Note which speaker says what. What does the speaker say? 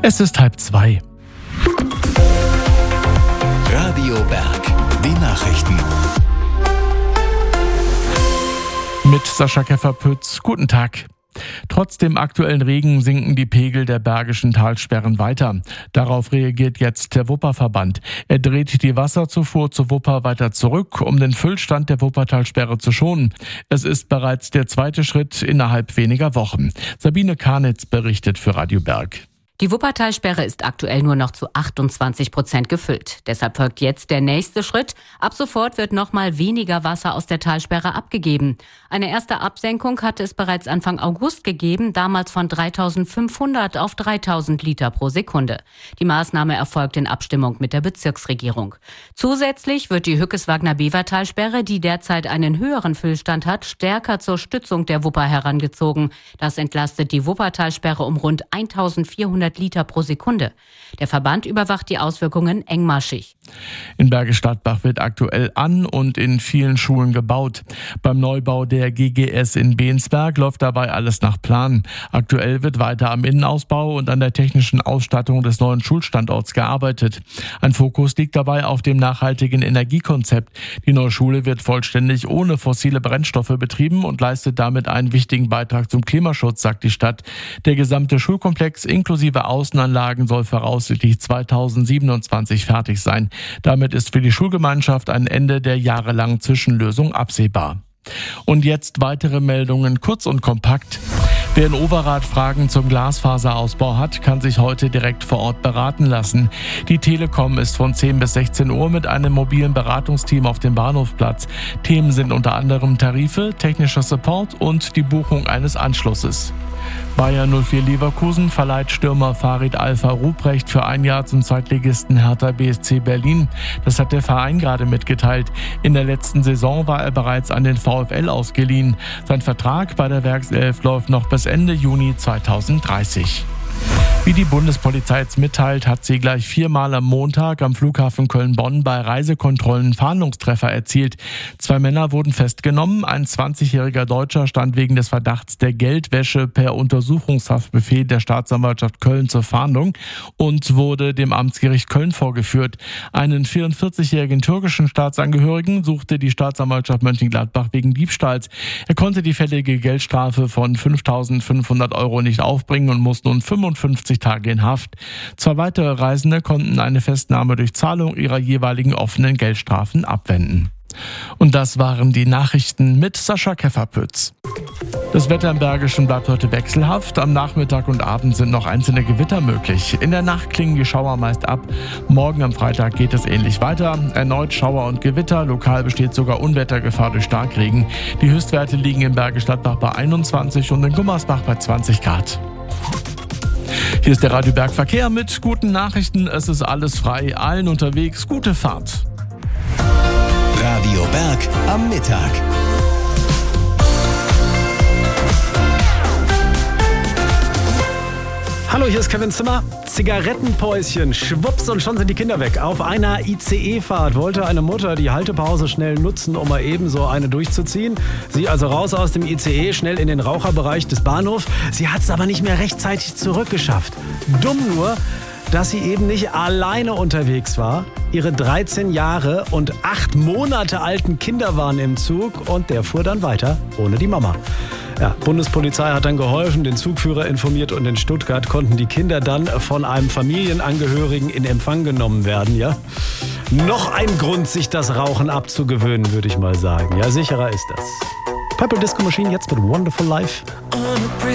Speaker 1: Es ist 1:30.
Speaker 2: Radio Berg, die Nachrichten.
Speaker 1: Mit Sascha Keffer-Pütz, guten Tag. Trotz dem aktuellen Regen sinken die Pegel der Bergischen Talsperren weiter. Darauf reagiert jetzt der Wupperverband. Er dreht die Wasserzufuhr zur Wupper weiter zurück, um den Füllstand der Wuppertalsperre zu schonen. Es ist bereits der zweite Schritt innerhalb weniger Wochen. Sabine Karnitz berichtet für Radio Berg.
Speaker 3: Die Wuppertalsperre ist aktuell nur noch zu 28% gefüllt. Deshalb folgt jetzt der nächste Schritt. Ab sofort wird nochmal weniger Wasser aus der Talsperre abgegeben. Eine erste Absenkung hatte es bereits Anfang August gegeben, damals von 3.500 auf 3.000 Liter pro Sekunde. Die Maßnahme erfolgt in Abstimmung mit der Bezirksregierung. Zusätzlich wird die Hückeswagner-Bever-Talsperre, die derzeit einen höheren Füllstand hat, stärker zur Stützung der Wupper herangezogen. Das entlastet die Wuppertalsperre um rund 1.400 Liter pro Sekunde. Der Verband überwacht die Auswirkungen engmaschig.
Speaker 1: In Bergisch Gladbach wird aktuell an und in vielen Schulen gebaut. Beim Neubau der GGS in Bensberg läuft dabei alles nach Plan. Aktuell wird weiter am Innenausbau und an der technischen Ausstattung des neuen Schulstandorts gearbeitet. Ein Fokus liegt dabei auf dem nachhaltigen Energiekonzept. Die neue Schule wird vollständig ohne fossile Brennstoffe betrieben und leistet damit einen wichtigen Beitrag zum Klimaschutz, sagt die Stadt. Der gesamte Schulkomplex inklusive Außenanlagen soll voraussichtlich 2027 fertig sein. Damit ist für die Schulgemeinschaft ein Ende der jahrelangen Zwischenlösung absehbar. Und jetzt weitere Meldungen, kurz und kompakt. Wer in Overath Fragen zum Glasfaserausbau hat, kann sich heute direkt vor Ort beraten lassen. Die Telekom ist von 10 bis 16 Uhr mit einem mobilen Beratungsteam auf dem Bahnhofsplatz. Themen sind unter anderem Tarife, technischer Support und die Buchung eines Anschlusses. Bayer 04 Leverkusen verleiht Stürmer Farid Alfa-Ruprecht für ein Jahr zum Zweitligisten Hertha BSC Berlin. Das hat der Verein gerade mitgeteilt. In der letzten Saison war er bereits an den VfL ausgeliehen. Sein Vertrag bei der Werkself läuft noch bis Ende Juni 2030. Wie die Bundespolizei jetzt mitteilt, hat sie gleich 4-mal am Montag am Flughafen Köln-Bonn bei Reisekontrollen Fahndungstreffer erzielt. 2 Männer wurden festgenommen. Ein 20-jähriger Deutscher stand wegen des Verdachts der Geldwäsche per Untersuchungshaftbefehl der Staatsanwaltschaft Köln zur Fahndung und wurde dem Amtsgericht Köln vorgeführt. Einen 44-jährigen türkischen Staatsangehörigen suchte die Staatsanwaltschaft Mönchengladbach wegen Diebstahls. Er konnte die fällige Geldstrafe von 5.500 € nicht aufbringen und muss nun 55 Tage in Haft. 2 weitere Reisende konnten eine Festnahme durch Zahlung ihrer jeweiligen offenen Geldstrafen abwenden. Und das waren die Nachrichten mit Sascha Keffer-Pütz. Das Wetter im Bergischen bleibt heute wechselhaft. Am Nachmittag und Abend sind noch einzelne Gewitter möglich. In der Nacht klingen die Schauer meist ab. Morgen am Freitag geht es ähnlich weiter. Erneut Schauer und Gewitter. Lokal besteht sogar Unwettergefahr durch Starkregen. Die Höchstwerte liegen in Bergisch Gladbach bei 21 und in Gummersbach bei 20 Grad. Hier ist der Radio Berg Verkehr mit guten Nachrichten. Es ist alles frei, allen unterwegs. Gute Fahrt.
Speaker 2: Radio Berg am Mittag.
Speaker 4: Hallo, hier ist Kevin Zimmer. Zigarettenpäuschen, schwupps und schon sind die Kinder weg. Auf einer ICE-Fahrt wollte eine Mutter die Haltepause schnell nutzen, um mal eben so eine durchzuziehen. Sie also raus aus dem ICE, schnell in den Raucherbereich des Bahnhofs. Sie hat es aber nicht mehr rechtzeitig zurückgeschafft. Dumm nur, dass sie eben nicht alleine unterwegs war. Ihre 13 Jahre und 8 Monate alten Kinder waren im Zug und der fuhr dann weiter ohne die Mama. Ja, Bundespolizei hat dann geholfen, den Zugführer informiert und in Stuttgart konnten die Kinder dann von einem Familienangehörigen in Empfang genommen werden. Ja? Noch ein Grund, sich das Rauchen abzugewöhnen, würde ich mal sagen. Ja, sicherer ist das. Purple Disco Machine jetzt mit Wonderful Life.